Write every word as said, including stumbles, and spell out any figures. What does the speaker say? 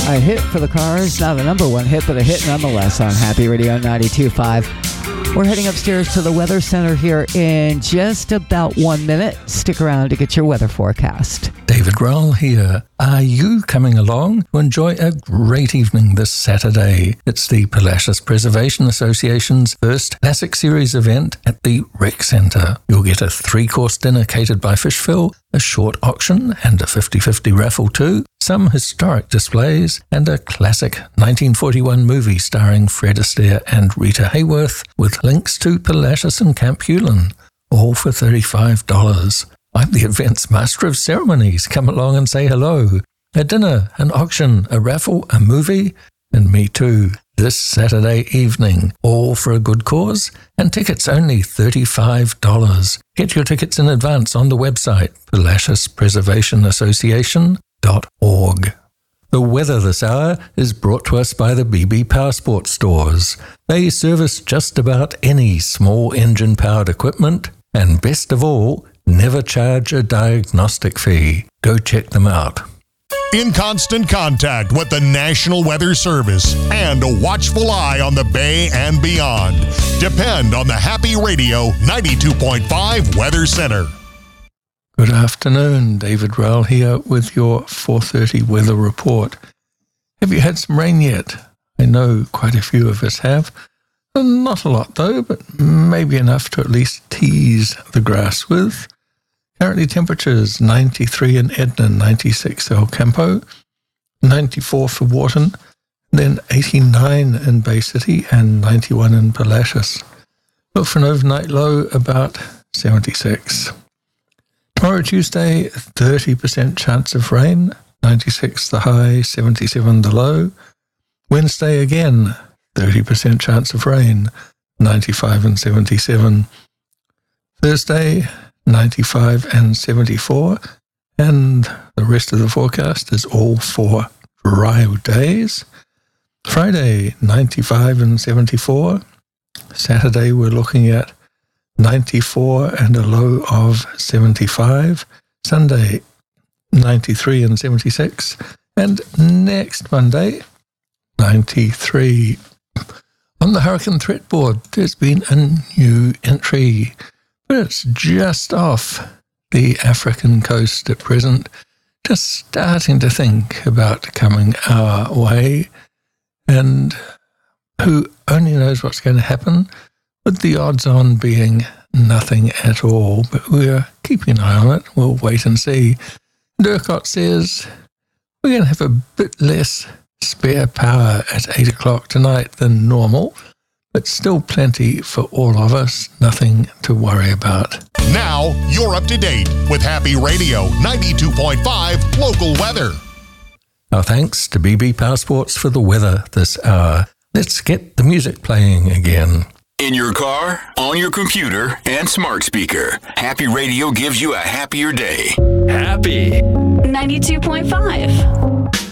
A hit for the Cars, not a number one hit, but a hit nonetheless on Happy Radio ninety-two point five. We're heading upstairs to the Weather Center here in just about one minute. Stick around to get your weather forecast. David Rowell here. Are you coming along to enjoy a great evening this Saturday? It's the Palacios Preservation Association's first Classic Series event at the Rec Centre. You'll get a three-course dinner catered by Fishville, a short auction and a fifty-fifty raffle too, some historic displays, and a classic nineteen forty-one movie starring Fred Astaire and Rita Hayworth with links to Palacios and Camp Hewlin, all for thirty-five dollars. I'm the event's master of ceremonies. Come along and say hello. A dinner, an auction, a raffle, a movie, and me too. This Saturday evening, all for a good cause, and tickets only thirty-five dollars. Get your tickets in advance on the website, Palacios Preservation Association dot org. The weather this hour is brought to us by the B B Powersport stores. They service just about any small engine-powered equipment, and best of all, never charge a diagnostic fee. Go check them out. In constant contact with the National Weather Service and a watchful eye on the Bay and beyond. Depend on the Happy Radio ninety-two point five Weather Center. Good afternoon, David Rowell here with your four thirty weather report. Have you had some rain yet? I know quite a few of us have. Not a lot though, but maybe enough to at least tease the grass with. Currently temperatures ninety-three in Edna, ninety-six El Campo, ninety-four for Wharton, then eighty-nine in Bay City and ninety-one in Palacios. Look for an overnight low about seventy-six. Tomorrow Tuesday, thirty percent chance of rain, ninety-six the high, seventy-seven the low. Wednesday again, thirty percent chance of rain, ninety-five and seventy-seven. Thursday, ninety-five and seventy-four, and the rest of the forecast is all for dry days. Friday, ninety-five and seventy-four. Saturday, we're looking at ninety-four and a low of seventy-five. Sunday, ninety-three and seventy-six. And next Monday, ninety-three. On the hurricane threat board, there's been a new entry, but it's just off the African coast at present, just starting to think about coming our way, and who only knows what's going to happen, with the odds on being nothing at all. But we're keeping an eye on it. We'll wait and see. Durcott says we're going to have a bit less spare power at eight o'clock tonight than normal, but still plenty for all of us, nothing to worry about. Now, you're up to date with Happy Radio ninety-two point five local weather. Our thanks to B B Powersports for the weather this hour. Let's get the music playing again. In your car, on your computer, and smart speaker, Happy Radio gives you a happier day. Happy ninety-two point five.